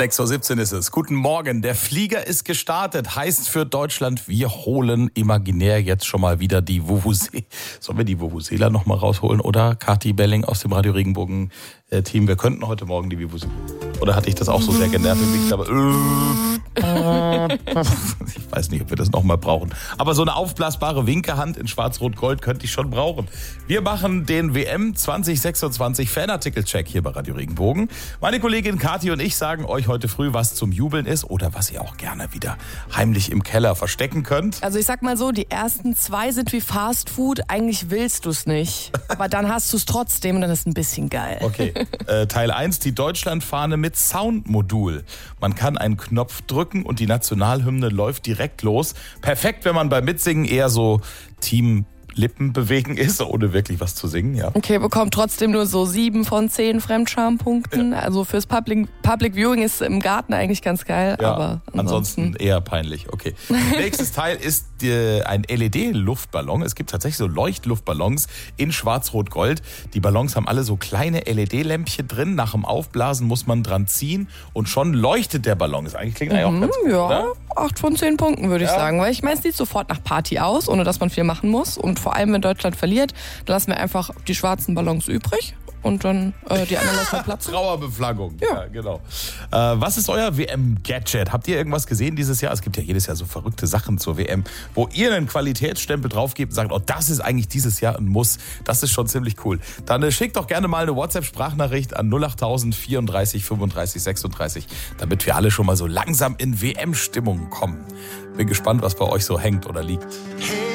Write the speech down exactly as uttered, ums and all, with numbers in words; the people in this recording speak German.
sechs Uhr siebzehn ist es. Guten Morgen. Der Flieger ist gestartet. Heißt für Deutschland, wir holen imaginär jetzt schon mal wieder die Vuvuzela. Sollen wir die Vuvuzela noch mal rausholen? Oder Kathi Belling aus dem Radio Regenbogen Team. Wir könnten heute Morgen die Vuvuzela. Oder hatte ich das auch so sehr genervt? Aber ich weiß nicht, ob wir das noch mal brauchen. Aber so eine aufblasbare Winkehand in Schwarz-Rot-Gold könnte ich schon brauchen. Wir machen den W M zwanzig sechsundzwanzig Fanartikel-Check hier bei Radio Regenbogen. Meine Kollegin Kathi und ich sagen euch heute früh, was zum Jubeln ist oder was ihr auch gerne wieder heimlich im Keller verstecken könnt. Also ich sag mal so, die ersten zwei sind wie Fast Food. Eigentlich willst du es nicht, aber dann hast du es trotzdem und dann ist es ein bisschen geil. Okay, äh, Teil eins, die Deutschlandfahne mit Soundmodul. Man kann einen Knopf drücken und die Nationalhymne läuft direkt los. Perfekt, wenn man beim Mitsingen eher so Team Lippen bewegen ist, ohne wirklich was zu singen, ja. Okay, bekommt trotzdem nur so sieben von zehn Fremdscham-Punkten. Ja. Also fürs Public, Public Viewing ist im Garten eigentlich ganz geil, ja, aber ansonsten... ansonsten eher peinlich, okay. Nächstes Teil ist äh, ein L E D-Luftballon. Es gibt tatsächlich so Leuchtluftballons in Schwarz-Rot-Gold. Die Ballons haben alle so kleine L E D-Lämpchen drin. Nach dem Aufblasen muss man dran ziehen und schon leuchtet der Ballon. Das eigentlich klingt eigentlich mhm, auch ganz gut, ja, oder? acht von zehn Punkten würde ich ja. sagen, weil ich meine, es sieht sofort nach Party aus, ohne dass man viel machen muss. Und vor allem, wenn Deutschland verliert, dann lassen wir einfach die schwarzen Ballons übrig und dann äh, die anderen lassen wir platzen. Trauerbeflaggung. Ja, ja genau. Äh, was ist euer W M-Gadget? Habt ihr irgendwas gesehen dieses Jahr? Es gibt ja jedes Jahr so verrückte Sachen zur W M, wo ihr einen Qualitätsstempel draufgebt und sagt, oh, das ist eigentlich dieses Jahr ein Muss. Das ist schon ziemlich cool. Dann äh, schickt doch gerne mal eine WhatsApp-Sprachnachricht an null acht null null vierunddreißig fünfunddreißig sechsunddreißig, damit wir alle schon mal so langsam in W M-Stimmung kommen. Bin gespannt, was bei euch so hängt oder liegt.